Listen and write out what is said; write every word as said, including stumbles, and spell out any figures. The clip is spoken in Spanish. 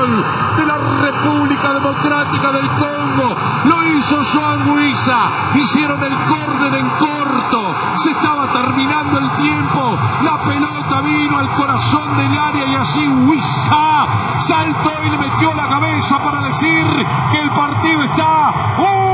gol de la República Democrática del Congo. Lo hizo Joan Wissa. Hicieron el córner en corto. Se estaba terminando el tiempo. La pelota vino al corazón del área y así Wissa saltó y le metió la cabeza para decir que el partido está... ¡Uh!